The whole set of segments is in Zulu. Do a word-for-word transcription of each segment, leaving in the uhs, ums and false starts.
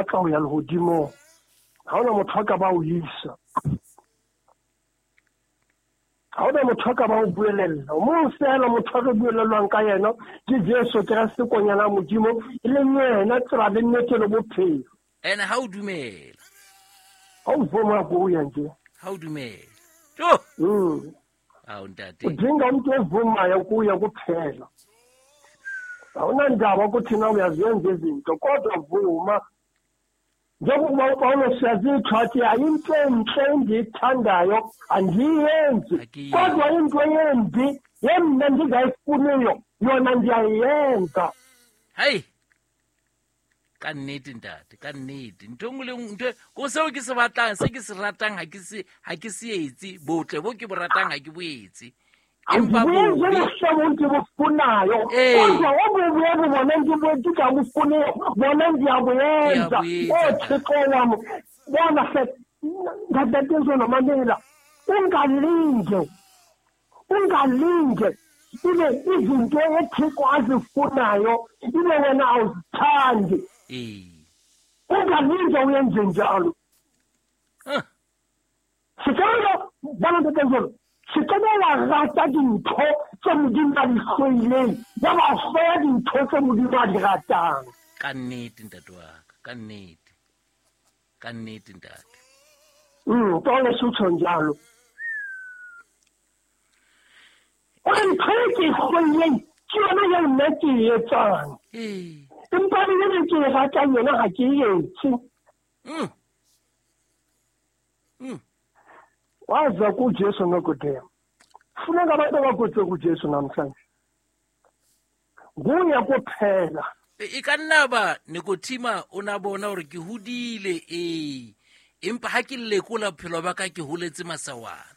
ka o ya lehodimo ha ona motho ka ba o isa ha ona motho ka ba o buelella mo sela motho re buelelwang ka yena ke Jesu Kriste konyana modimo ile yena tsela le nnete le bophelo ene ha o dumela ha o voma go ya nje ha o dumela jo mm ha untate udinga umuntu ovumayo kuya kuphela awuna ndaba ukuthi na uyazenza izinto kodwa vuma njengoba uPawulos yazithathi ayinto enhle endiyithandayo andiyenzi kodwa into yembi yemna ndingayifuniyo yona ndiyayenza hayi ka nnete ntate ka nnete ntho le ntho go seo ke se batlang se ke se ratang ha ke se ha ke se etse botle bo ke bo ratang ha ke boetse empa bo umuntu bofunayo kodwa obubuye bona ndibothi ka bufune bona ndiyabuyenza othixo wami bona se ngadetezo nomandela ungalinde ungalinde ibe izinto eThixo azifunayo ibe wena awuzithandi eh ungalinde uyenze njalo huh sikolo bona ntetezo sikolo rata dintho tse modimo a di hloileng ya ba hloya dintho tse modimo a di ratang ka nnete ntate wa ka ka nnete ka nnete ntate mm tole sutsho njalo o ntho ke hloileng ke yona ya nna ke e etsang eh empa le ke e ratang yona ha ke e etse mm mm waza kuJesu nokuthema funeka abantu abakutse kuJesu namhlanje nguye kuphela e ka nna ba Nicotima o na bona hore ke hodile eh empa ha ke lekola phelo ba ka ke holetse masawana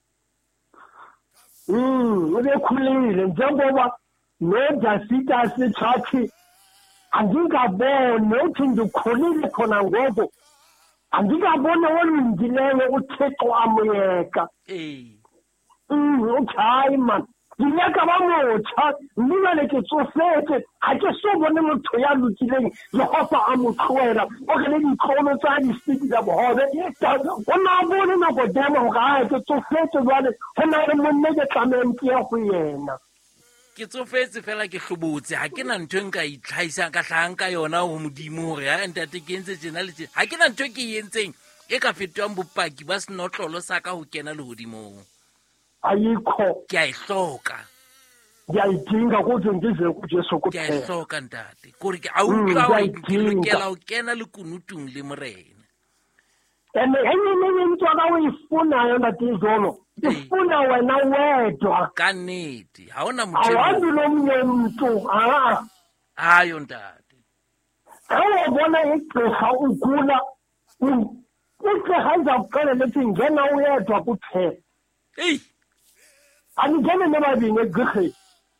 mm ubekhulile njengoba nodasita sithathi andingabone uthi ndikhulile khona ngoku andikabona olungileyo uThixo amyeka eh mm okay man dileka ba motsha mmele ke tsofetse ha ke so bone motho ya lokileng Jehova a motlhoela o ke le ditlolo tsa di siti tsa bohobe o na bone na go dema go ga ke tsofetse jwale go na le monne ke tlamenti ya go yena ke tsofetse fela ke hlobotse ha ke na ntho nka itlhaisa ka hlahang ka yona ho modimo hore ha ntate ke entse tsena le tsena ha ke na ntho ke yentseng e ka fetwang bopaki ba senotlolo sa ka ho kena le hodimong ayikho ke a ihloka ngiyayidinga ukuthi ngize kuJesu ke a kuphela ihloka ntate gore ke a utlwa hore ke lokela ho kena le kunutung le morena ene enye into ka uyifunayo ndatizolo ifuna wena wedwa ka nnete ha ona motho awazi nomnye umuntu ah hayo ntate awu bona igqirha ugula igqirha izakuxela lethi ngena uyedwa kuphela hey angene nababini egqirheni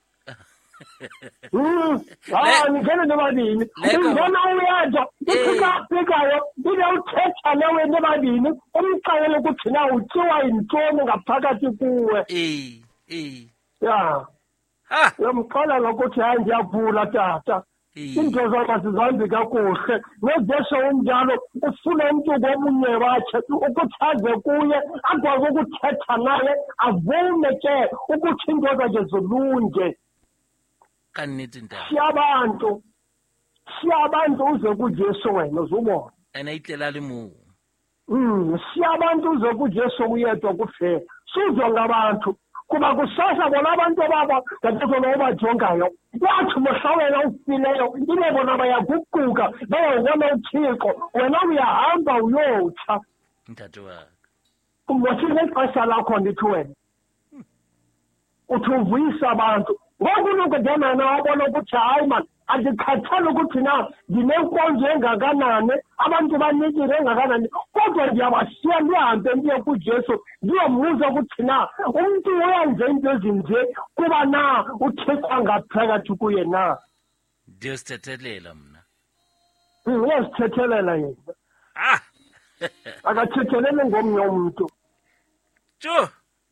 mm ah ngene nababini ngena uyedwa ikafikayo ile uthetha nawe nababini umxayele ukuthi na uthiwa intoni ngaphakathi kuwe eh eh ya ha yamqala lokuthi hayi ngiyavula tata into zakho sizanzi kakuhle noJesu unjalo ufuna umuntu komunye wakhe ukuthaze kuye akwazi ukuthetha naye avume ke ukuthi into zakhe zilunge ka nnete ntate siyabantu siyabantu uze kuJesu wena uzubona ena itlela le mo mm siyabantu uze kuJesu uyedwa kuphela sizwe ngabantu kuba kusasa bona abantu baba ngathola obajongayo yathi mhlawena ufileyo ibe bona bayaguquka bayabona uThixo wena uyahamba uyotha ntate wakhe ngokuthi lexesha lakho ndithi wena uthuvuyisa abantu ngokunokudena na wabona ukuthi hayi man andikhathali ukuthi na ndinenkonzo engakanani abantu banikile engakanani kodwa ndiyabashiya ndihambe ndiye kuJesu ndiyombuza ukuthi na umntu uyenze into ezinje kuba na uThixo angaphakathi kuye na ndiyozithethelela mna uyazithethelela yena ah akathethelele ngomnye umuntu jo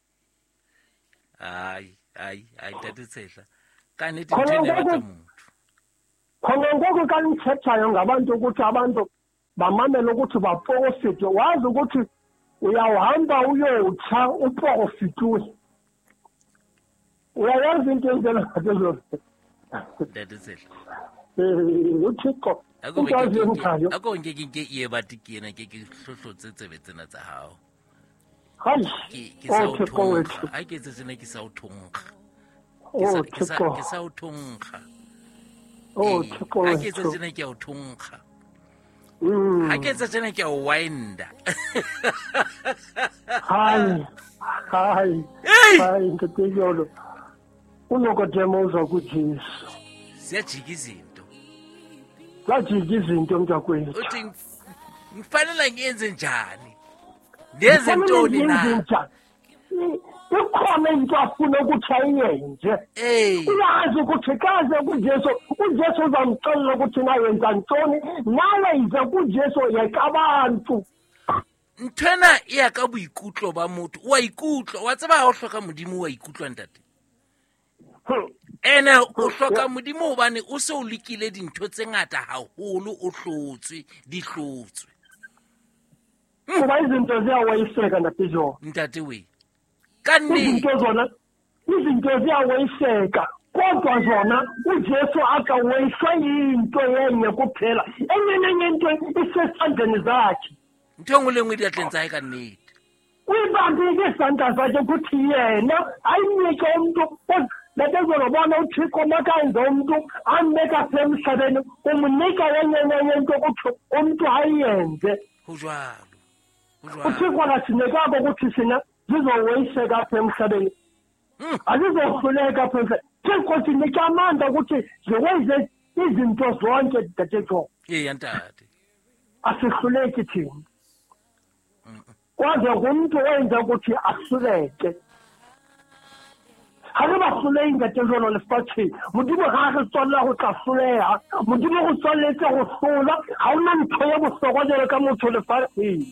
hayi hayi hayi tata Tshehla ka nnete Khona ntho ena e ngoku- batla motho khona ngoku ka nithethayo ngabantu ukuthi abantu bamamela ukuthi baprofite. Wazi ukuthi uyawuhamba uyowutsha uprofitwe. Uyayazi into enjena ngathezo. That is it. Eh, uThixo. Ukwazi ngikhayo. Ako ngeke ke ye bathi ke na ke ke hlohlotse tsebe tsena tsa hao. Hayi. Ke sa o thonga. Ha ke tse tsena ke sa o thonga. Oh, Ke sa Thixo. ke sa o thonga. Oh, Thixo. Ha ke tse tsena ke o thonga. Mm. Ha ke tse tsena ke o winda. Hayi. Hayi. Hey! Hayi ngikuyolo. Unokodema uza kuJesu. Siyajika izinto. Lajika izinto mntakwethu. Uthi ngifanele ngiyenze njani? Ndenze ntoni na? Ikhona into afuna ukuthi ayenze. Eh, Uyazi ukuthi kaze kuJesu, uJesu uzamxelela ukuthi nayenza ntoni, nawe yize kuJesu yeka abantu. nthwena e ya ka boikutlo ba motho. Wa ikutlwa, wa tseba ha o hloka modimo wa ikutlwa ntate. Ene o hloka modimo hobane o se o lekile dintho tse ngata haholo, o hlotswe, di hlotswe. Kuba izinto ziyawayiseka ntatejo. Ntate we. Ka nnete. Izinto zona, izinto ziyawayiseka. Kodwa zona uJesu akawayiswa into yenye kuphela. Enye nenye into isesandleni zakhe. Ntho engwe le ngwe di atleng tsa hae ka nnete. Uyibambile isandla zakhe ukuthi yena ayinike umuntu latezona bona uThixo makayenze umuntu ambeka apha emhlabeni umnika yenye nenye into ukuthi umuntu ayenze. Ho jwalo. Ho jwalo. uThixo akasinekanga ukuthi sina zizowayiseka apha emhlabeni. Mm. Azizohluleka apha emhlabeni. Thixo sinika amandla ukuthi ziwenze izinto zonke dadethu. Eh yantate. Asihluleki thina. Kwaze ngumuntu oyenza ukuthi ahluleke. Ha re ba hluleng dadethu lo lefatshe. Modimo ha re tswalla go tla hloleha. Modimo go tswalletse go hlola. Ha ona ntho ya bohlokwa jalo ka motho lefatsheng.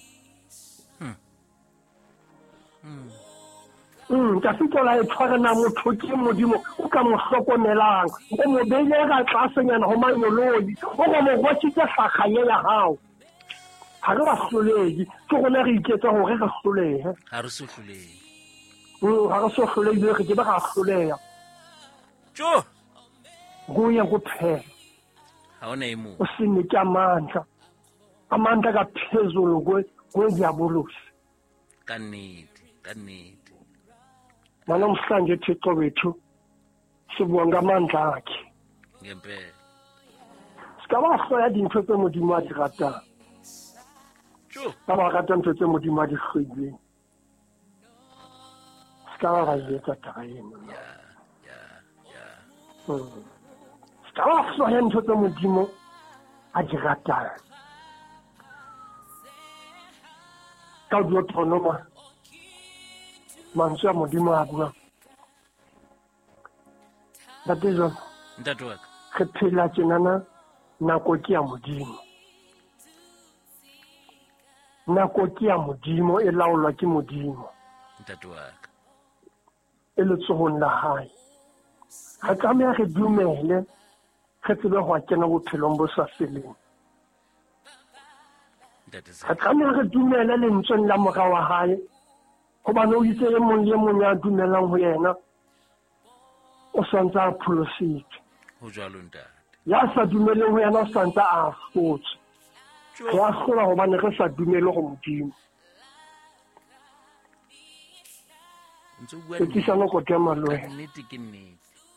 Mm, ka fitola e tshwara na motho ke modimo o ka mo hlokomelang o mo beile ka tlasenyana ho manyolodi o go mo gotsitse hlakgaye ya hao ha re ba hloledi ke gona re iketsa hore re hlolehe Ha re se hloleng. mm ha re so hloledi re ke ba ga hloleha Jo. kuye kuphela Ha ona e mo. o sinike amandla amandla ka phezulu kwe kweziyabulusi Ka nnete, ka nnete. namhlanje Thixo wethu sibonga amandla akhe Ngempela. ska ba hloya dintho tse modimo a di ratang Jo. ba ba rata ntho tse modimo a di hloileng ska ba ba etsa taba eno Ya, ya, ya. Mm. ska ba hloya ntho tse modimo a di ratang ka dio tonoma mantswe a modimo a bua ntate jwalo Ntate wa ka. re phela tjenana nako ke ya modimo nako ke ya modimo e laolwa ke modimo Ntate wa ka. e letsohong la hae ga tlameha re dumele re tsebe go kena bophelong bo sa feleng Ntate ga se. tlameha re dumele lentsweng la mora wa hae gobane o itse e mong le mong ya dumelang ho yena o santse a pholositswe Ho jwalo ntate. ya sa dumeleng ho yena o santse a hlotswe Jo. re a hlola gobane re sa dumele go modimo Ntse o bua e tlisa nokotema le ka wena nnete ke nnete.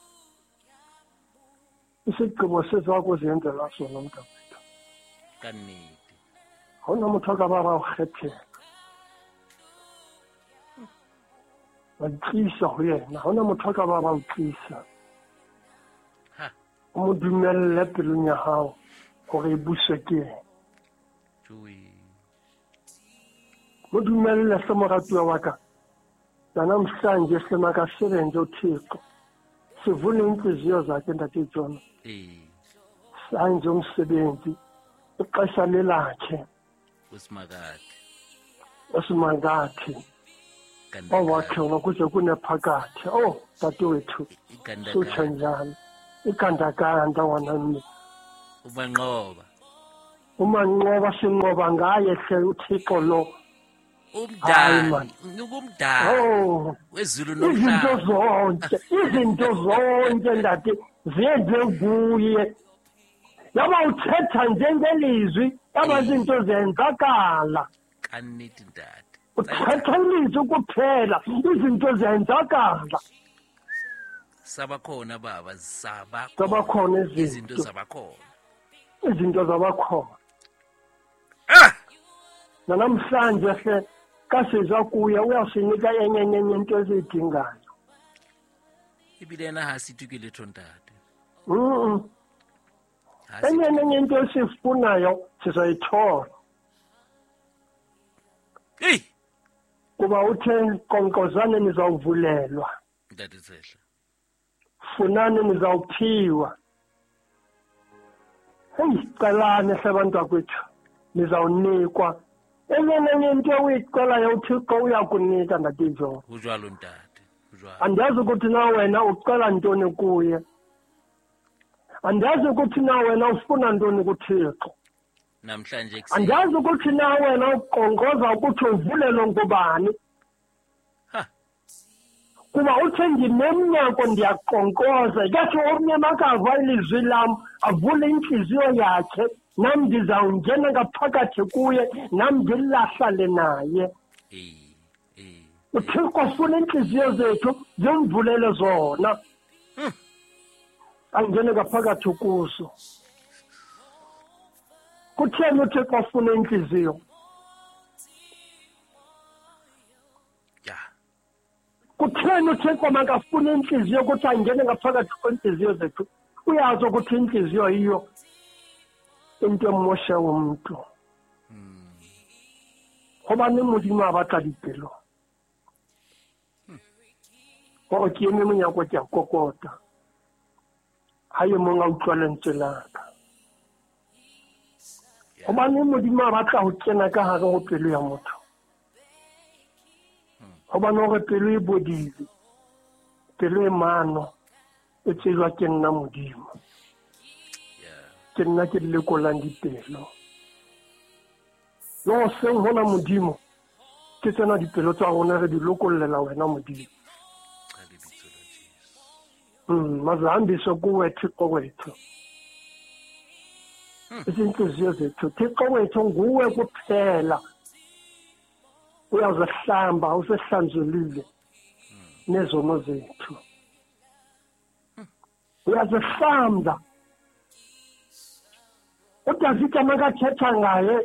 isigqibo seza kuzenzela sona mntakwethu Ka nnete. ga ona motho a ka ba ba go kgethela ba tlisa go yena ga ona motho a ka ba ba o tlisa Ha. o mo dumelele pelong ya gago gore e buswe ke ena Joe. mo dumelele se moratuwa wa ka nanamhlanje simakasebenze uThixo sivule inhliziyo zakhe ntatejona Eh. senze umsebenzi ixesha lelakhe Usimakade. esimangathi Kanda. owakhe wona kuze kunephakathi oh dadewethu Ikanda. sutsha njani igandaganda wona Ubanqoba. uma nqoba sinqoba ngaye hle uThixo lo. Hayi, umdali man. ngumdali Oh, wezulu izinto nomhlaba zonke izinto zonke ndathi ziyenze kuye. Yaba uthetha njengelizwi yaba Eh. izinto zenzakala. kaneti ntate Uthetha ilizwi kuphela izinto zenzakala. sabakhona baba sabakhona Zabakhona izinto izinto zabakhona izinto zabakhona. ah Namhlanje hle kasizwa kuye uyasinika enye enye into ezidingayo. ibile yena ha sithu ke letho ntate Mhm. Ha Enye sithu- enye into esifunayo sizoyithola. hey Kuba uthe konkozane nizawuvulelwa. ntate Sehla Funani nizawuphiwa. Hey, calane abantu akwethu. Nizawunikwa. Enye enye into uyicelayo uThixo uyakunika ndatinjo. ho jwalo ntate ho jwalo Andazi ukuthi na wena ucela ntoni kuye. Andazi ukuthi na wena ufuna ntoni kuThixo. namhlanje ekuseni Andazi ukuthi na wena uqonqoza ukuthi uvulelwe ngubani. ha Kuba uthe nginemnyako ndiyaqonqoza kathi omnye makava ilizwi lam avule inhliziyo yakhe nami ndizawungena ngaphakathi kuye nami ndilahlale naye. eh eh uThixo ufuna inhliziyo zethu zimvulele zona angene ngaphakathi kuso. Kutheni uThixo ufuna inhliziyo? ya Kutheni uThixo makafuna inhliziyo ukuthi angene ngaphakathi kwenhliziyo zethu? Uyazi ukuthi inhliziyo yiyo into emosha umuntu. Ngoba ni modimo a batla dipelo. Go ke eme monyako ke a kokota. Ha ye mong a utlwa lentswe la ka. Ngoba ni modimo a batla ho kena ka hare ho pelo ya motho. Ngoba no re pelo e bodile. Pelo e mano e tsejwa ke nna modimo. Ke nna ke lekolang dipelo. Lo seng hona modimo ke tsena dipelo tsa rona re di lokollela wena modimo. cha lebitso la Jesu Mm, mazihambiswe kuwe Thixo wethu. Izinhliziyo zethu Thixo wethu nguwe kuphela. Uyazihlamba usehlanzulile nezono zethu. Uyazihlamba. uDavida makathetha ngaye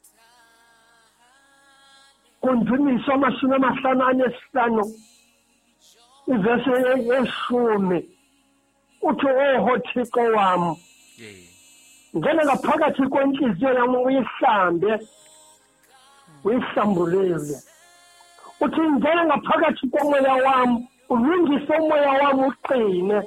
kundumiso amashumi amahlanu anesihlanu ivese yeshumi uthi oho Thixo wami eh ngene ngaphakathi kwenhliziyo yami uyihlambe uyihlambulele uthi ngene ngaphakathi komoya wami ulungise umoya wami uqine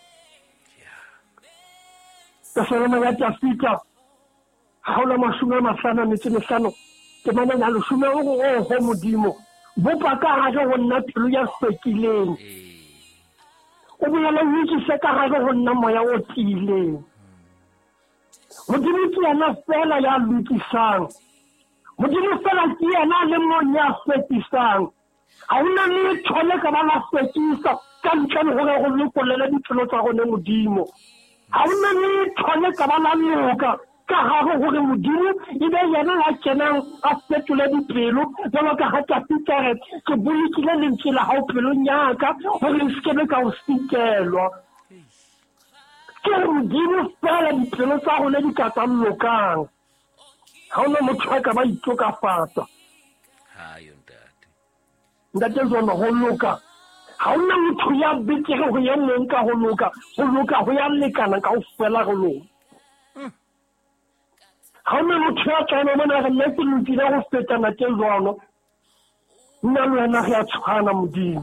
Kasana ya Dafita haula mashumi amahlanu ametsi mehlano ke mana na leshome o ho modimo bopa ka hare ho nna pelo ya hlwekileng eh o boela o itse ka hare ho nna moya o tiileng modimo ke yena fela ya lokisang modimo fela ke yena le monya hlwekisang ha ona le thole ka ba la hlwekisa ka ntle le hore go lokolela dipelo tsa gone modimo ha ona le thole ka ba la loka ka hare hore modimo e be yena ya kenang a fetole dipelo jalo ka ha ka fikere ke bolekile lentswe la hao pelong yaka hore e sekebe ka o sikelwa ke modimo fela dipelo tsa gone di ka tsamolokang ha ona motho a ka ba itokafatsa hayo ntate ntate zona go loka ha ona motho ya betere go ya mong ka go loka go loka go ya lekana ka o fela go loka ha ona motho ya tsana mona re nna ke lokile go feta nate zona nna le wena re a tshwana modimo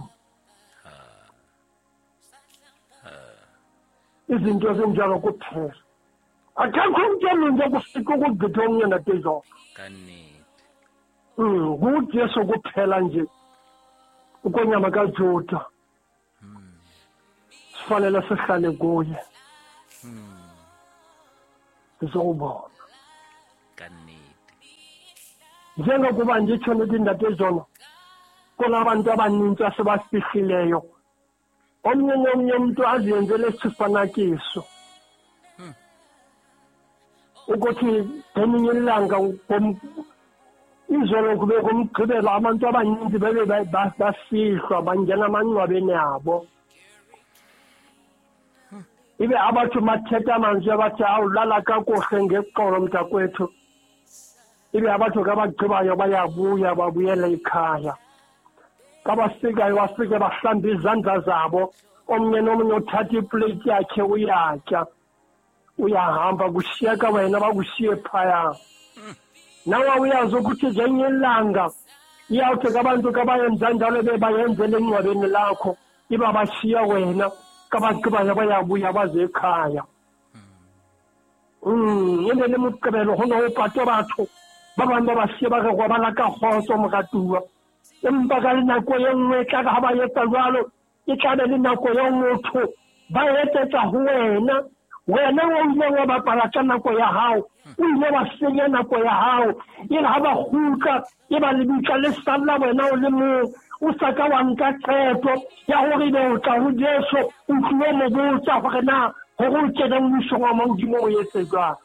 izinto ezinjalo kuphela akekho umntu olunge kufika ukugqitha omnye nate zona kaneti um ngujesu kuphela nje ukonyama kajuda sifanele sihlale kuye sizowubona njengokuba nditsho ndithi ndatezona kunabantu abaninzi asebasifihlileyo omnye nomnye umntu aziyenzele isifanakiso ukuthi ngelinye ilanga izolo kube kumgqibelo abantu abaninzi bebe basihlwa bangena amangcwabeni abo ibe abathi mathetha amanje abathi awulala kakuhle ngeqolo mntakwethu ibe abathi kabagqibayo bayabuya babuyela ekhaya kabafikayo bafike bahlamba izandla zabo omnye nomnye uthatha iplate yakhe uyatya uyahamba kushiyeka wena bakushiye phaya nawe uyazi ukuthi ngenye ilanga iyawuthi kabantu kabayenza njalo bebayenzele engcwabeni lakho iba bashiya wena kabagqibayo bayabuya baze ekhaya um ene le mokebelo go ne o pate batho ba bangwe ba bashiye ba re robala ka kgotso moratuwa empa ka nako ye nngwe tla ka ba etsa jwalo e tlabe le nako ya motho ba etsetsa ho wena wena o ile wa bapala ka nako ya hao o ile wa senya nako ya hao e ha ba kgutla e ba lebitla le salla wena o le mo o sa ka wa nka qeto ya hore be o tla ho Jesu o tluwe mo botsa hore na ho go tsena mmuso wa maudimo o etse jwang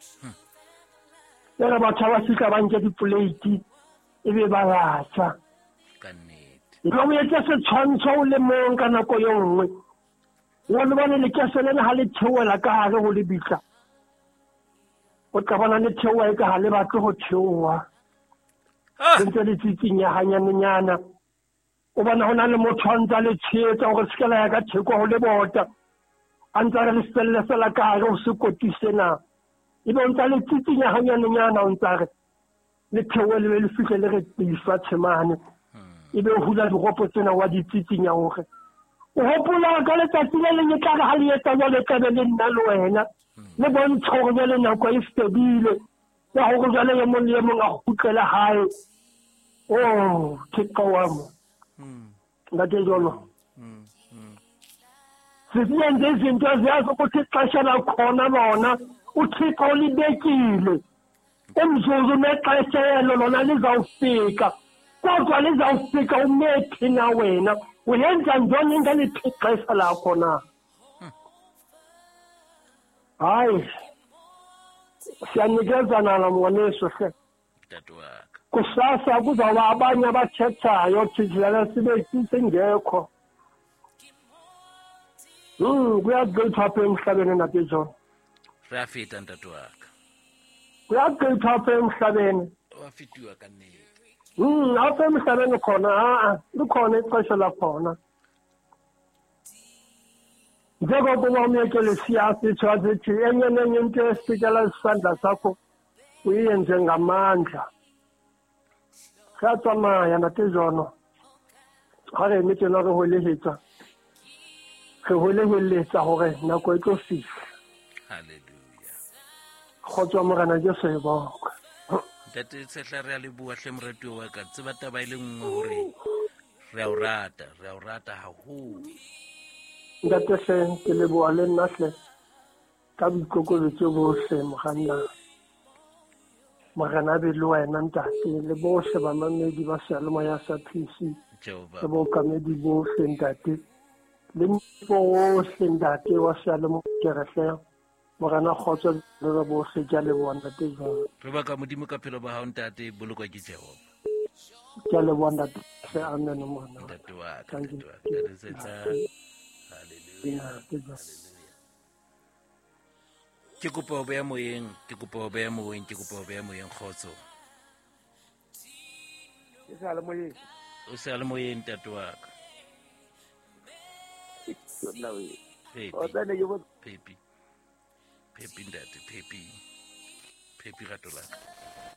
le ba tshaba sika ba nke diplate e be ba yatsha ka nnete lo o etse se tshwantsho o le mong ka nako ye nngwe o le bone le keselene ha le theoela ka hare go le bitla o tla bona le theoa e ka ha le batle go theoa ntse le tsitsinya hanyanenyana o bona go na le motho a ntse a le tsheetsa gore sekela ya ka theko go le bota a ntse a re le sepelele fela ka hare go se kotisena ebe o ntse a le tsitsinya hanyanenyana o ntse a re le theoe le be le fitlhe le re tiswa tshemane ebe o hula digopo tsena wa di tsitsinya gore o hopola ka letsatsi le leng e tla re ha le etsa jwale tlabe le nna le wena le bontsha gore jwale nako e fedile ya gore jwale ye mong le ye mong a kgutlele hae o theko wa mo ngate jolo siziyenze izinto ziyazi ukuthi ixesha lakhona lona uthixo ulibekile umzuzu nexesha elo lona lizawufika kodwa lizawufika umethi na wena uyenza njani ingaliphi ixesha lakho na hayi siyanikezana namngwaneso hle dadwaka kusasa kuzawuba abanye abathethayo thidlala sibe singekho um kuyagqitha apha emhlabeni natejona re a feta dadwaka kuyagqitha apha emhlabeni wafitiwa ka nnete um apha emhlabeni khona a-a likhona ixesha lakhona njengokuba umyekele siyasitsho asithi enye nenye into esifikela isandla sakho uyenze ngamandla ga tsamaya natejono ga re emetela re holehetsa re holeheletsa gore nako e tlo fihla halleluja kgotswa morena jesu e boka ntate setla re a le bua hle moratuwa wa ka tseba taba ile nngwe hore re a o rata re a o rata haholo ntate hle ke leboa le nna hle ka boikokobetso bohle moganna morena be le wena ntate le bohle bamamedi ba sealemoya sa P C jehova le bookamedi bohle ntate le bohle ntate wa sealemoya kerehle morena kgotso le re bohle ke a leboa ntate jwalo re baka modimo ka phelo ba hao ntate bolokwa ke jehova ke a leboa ntate hle amen mona ntate wa ka ntate wa ka re setla halleluja ke kopa ho beya moyeng ke kopa ho beya moyeng ke kopa ho beya moyeng kgotso ke sa le moyeng o se a le moyeng ntate wa ka la we Pepi. o tsene ke bo Pepi. Pepi ntate, Pepi. Pepi rato la ka.